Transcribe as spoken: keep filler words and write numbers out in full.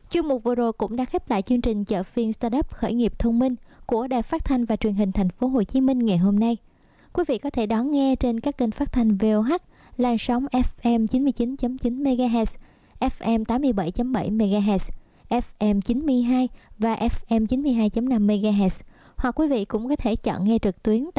Chuyên mục vừa rồi cũng đã khép lại chương trình Chợ phiên Startup khởi nghiệp thông minh của Đài Phát thanh và Truyền hình Thành phố Hồ Chí Minh ngày hôm nay. Quý vị có thể đón nghe trên các kênh phát thanh vê o hát, làn sóng ép em chín mươi chín chấm chín mê ga héc, ép em tám mươi bảy chấm bảy mê ga héc, ép em chín mươi hai và ép em chín mươi hai chấm năm mê ga héc. Hoặc quý vị cũng có thể chọn nghe trực tuyến